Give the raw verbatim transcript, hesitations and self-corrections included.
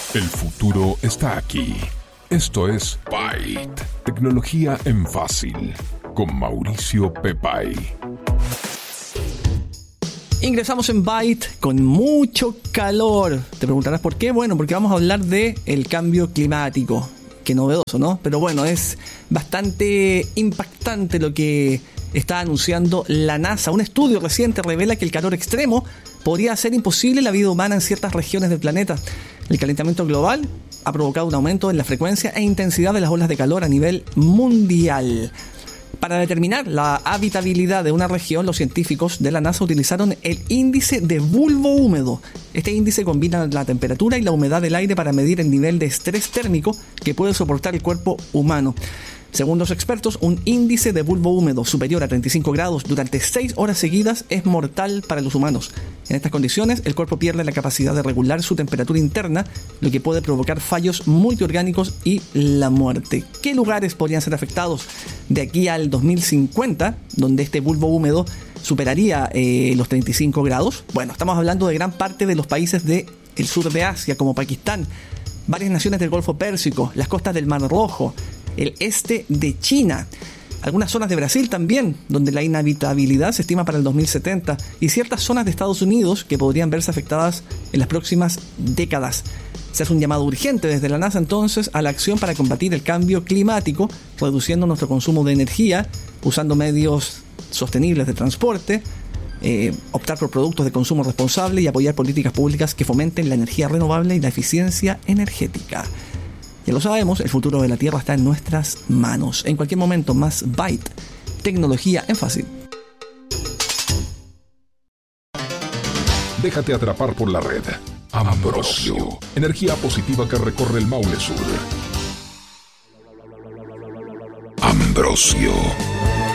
El futuro está aquí. Esto es Byte. Tecnología en fácil. Con Mauricio Pepay. Ingresamos en Byte con mucho calor. Te preguntarás por qué. Bueno, porque vamos a hablar de el cambio climático. Qué novedoso, ¿no? Pero bueno, es bastante impactante lo que está anunciando la NASA. Un estudio reciente revela que el calor extremo podría hacer imposible la vida humana en ciertas regiones del planeta. El calentamiento global ha provocado un aumento en la frecuencia e intensidad de las olas de calor a nivel mundial. Para determinar la habitabilidad de una región, los científicos de la NASA utilizaron el índice de bulbo húmedo. Este índice combina la temperatura y la humedad del aire para medir el nivel de estrés térmico que puede soportar el cuerpo humano. Según los expertos, un índice de bulbo húmedo superior a treinta y cinco grados durante seis horas seguidas es mortal para los humanos. En estas condiciones, el cuerpo pierde la capacidad de regular su temperatura interna, lo que puede provocar fallos multiorgánicos y la muerte. ¿Qué lugares podrían ser afectados de aquí al dos mil cincuenta, donde este bulbo húmedo superaría eh, los treinta y cinco grados? Bueno, estamos hablando de gran parte de los países del sur de Asia, como Pakistán, varias naciones del Golfo Pérsico, las costas del Mar Rojo, el este de China, algunas zonas de Brasil también, donde la inhabitabilidad se estima para el dos mil setenta, y ciertas zonas de Estados Unidos que podrían verse afectadas en las próximas décadas. Se hace un llamado urgente desde la NASA entonces a la acción para combatir el cambio climático, reduciendo nuestro consumo de energía, usando medios sostenibles de transporte, eh, optar por productos de consumo responsable y apoyar políticas públicas que fomenten la energía renovable y la eficiencia energética. Ya lo sabemos, el futuro de la Tierra está en nuestras manos. En cualquier momento, más Byte. Tecnología en fácil. Déjate atrapar por la red. Ambrosio. Energía positiva que recorre el Maule Sur. Ambrosio.